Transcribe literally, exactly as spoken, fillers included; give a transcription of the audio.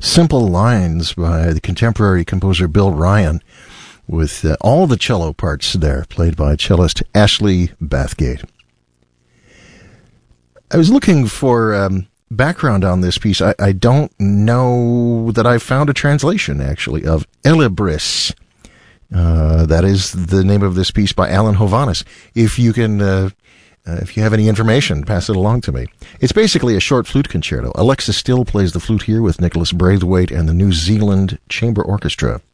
Simple Lines by the contemporary composer Bill Ryan, with uh, all the cello parts there, played by cellist Ashley Bathgate. I was looking for um, background on this piece. I, I don't know that I found a translation, actually, of Elibris. Uh, that is the name of this piece by Alan Hovhaness. If you can... Uh, Uh, if you have any information, pass it along to me. It's basically a short flute concerto. Alexa Still plays the flute here with Nicholas Braithwaite and the New Zealand Chamber Orchestra.